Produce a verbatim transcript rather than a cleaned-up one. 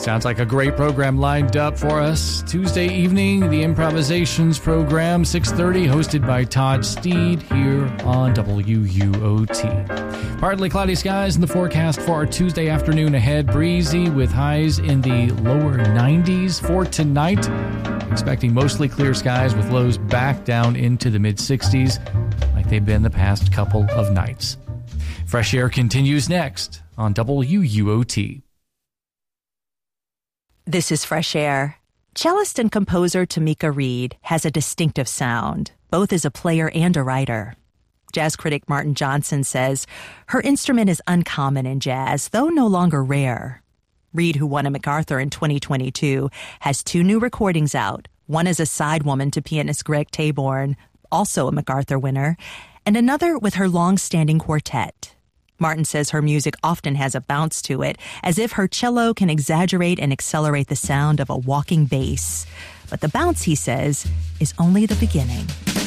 Sounds like a great program lined up for us. Tuesday evening, the Improvisations program, six thirty, hosted by Todd Steed here on W U O T. Partly cloudy skies in the forecast for our Tuesday afternoon ahead. Breezy with highs in the lower nineties for tonight. Expecting mostly clear skies with lows back down into the mid-sixties like they've been the past couple of nights. Fresh Air continues next on W U O T. This is Fresh Air. Cellist and composer Tamika Reed has a distinctive sound, both as a player and a writer. Jazz critic Martin Johnson says her instrument is uncommon in jazz, though no longer rare. Reed, who won a MacArthur in twenty twenty-two, has two new recordings out, one as a side woman to pianist Greg Taborn, also a MacArthur winner, and another with her long-standing quartet. Martin says her music often has a bounce to it, as if her cello can exaggerate and accelerate the sound of a walking bass. But the bounce, he says, is only the beginning.